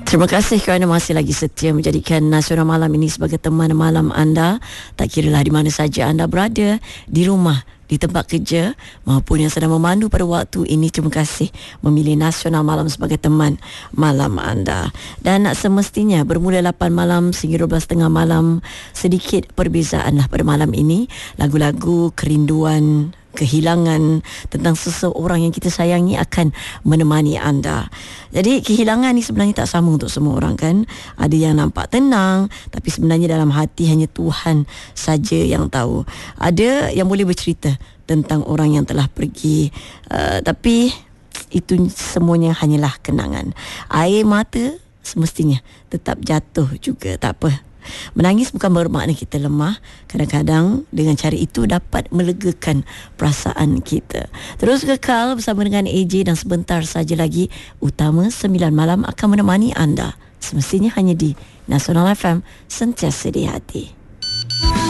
Terima kasih kerana masih lagi setia menjadikan Nasional Malam ini sebagai teman malam anda. Tak kiralah di mana saja anda berada, di rumah, di tempat kerja maupun yang sedang memandu pada waktu ini. Terima kasih memilih Nasional Malam sebagai teman malam anda. Dan semestinya bermula 8 malam sehingga 12.30 malam, sedikit perbezaan lah pada malam ini. Lagu-lagu kerinduan, kehilangan tentang seseorang yang kita sayangi akan menemani anda. Jadi kehilangan ni sebenarnya tak sama untuk semua orang kan. Ada yang nampak tenang, tapi sebenarnya dalam hati hanya Tuhan saja yang tahu. Ada yang boleh bercerita tentang orang yang telah pergi, tapi itu semuanya hanyalah kenangan. Air mata semestinya tetap jatuh juga, tak apa. Menangis bukan bermakna kita lemah. Kadang-kadang dengan cara itu dapat melegakan perasaan kita. Terus kekal bersama dengan AJ dan sebentar saja lagi Utama 9 Malam akan menemani anda. Semestinya hanya di Nasional FM, sentiasa di hati.